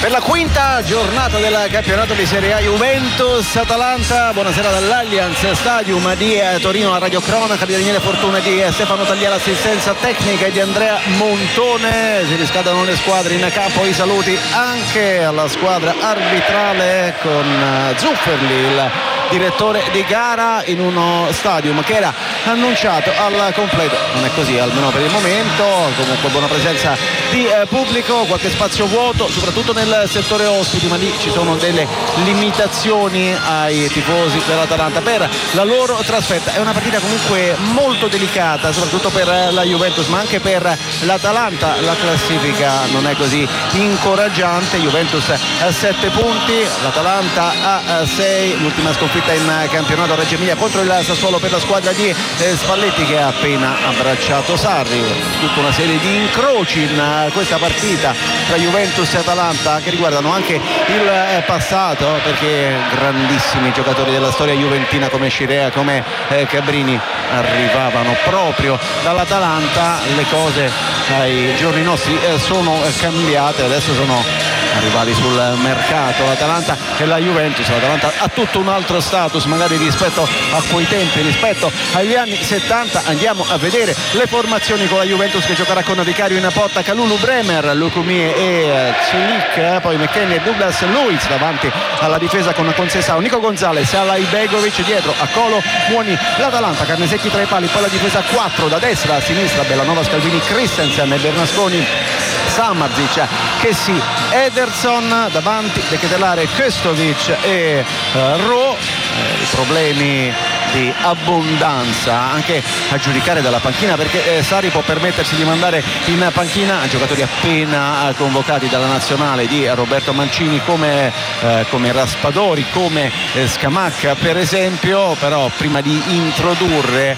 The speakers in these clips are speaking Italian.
Per la quinta giornata del campionato di Serie A, Juventus-Atalanta. Buonasera dall'Allianz Stadium di Torino, a Radio Cronaca di Daniele Fortuna, di Stefano Tagliera, assistenza tecnica, e di Andrea Montone. Si riscaldano le squadre in campo. I saluti anche alla squadra arbitrale, con Zufferli, il direttore di gara, in uno stadium che era annunciato al completo. Non è così, almeno per il momento. Comunque buona presenza di pubblico, qualche spazio vuoto soprattutto nel settore ospiti, ma lì ci sono delle limitazioni ai tifosi dell'Atalanta per la loro trasferta. È una partita comunque molto delicata, soprattutto per la Juventus, ma anche per l'Atalanta. La classifica non è così incoraggiante. Juventus a 7 punti, l'Atalanta a 6. L'ultima sconfitta in campionato a Reggio Emilia contro il Sassuolo per la squadra di Spalletti, che ha appena abbracciato Sarri. Tutta una serie di incroci in questa partita tra Juventus e Atalanta, che riguardano anche il passato, perché grandissimi giocatori della storia juventina come Scirea, come Cabrini arrivavano proprio dall'Atalanta. Le cose ai giorni nostri sono cambiate, adesso sono arrivati sul mercato l'Atalanta e la Juventus. L'Atalanta ha tutto un altro status magari rispetto a quei tempi, rispetto agli anni 70. Andiamo a vedere le formazioni con la Juventus, che giocherà con Vicario in porta, Kalulu, Bremer, Lukumi e Celik, poi McKennie e Douglas Luiz davanti alla difesa con Conceição, Nico Gonzalez, Alai Begovic, dietro a Colo Muoni. L'Atalanta, Carnesecchi tra i pali, poi la difesa 4 da destra a sinistra, Bellanova, Scalvini, Christensen e Bernasconi, Samardžić, Kessi, Ederson, davanti De Ketelare, Kostovic e Ro. I problemi di abbondanza anche a giudicare dalla panchina, perché Sarri può permettersi di mandare in panchina giocatori appena convocati dalla nazionale di Roberto Mancini, come Raspadori, come Scamacca per esempio. Però prima di introdurre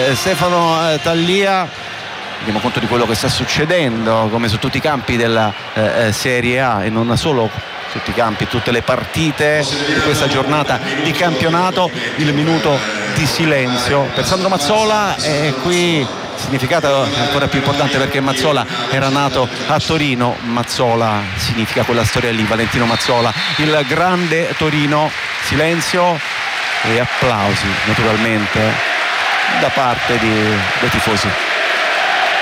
Stefano Taglia, diamo conto di quello che sta succedendo, come su tutti i campi della Serie A, e non solo su tutti i campi, tutte le partite di questa giornata di campionato. Il minuto di silenzio per Sandro Mazzola, e qui significato ancora più importante, perché Mazzola era nato a Torino. Mazzola significa quella storia lì, Valentino Mazzola, il grande Torino. Silenzio e applausi naturalmente da parte dei tifosi.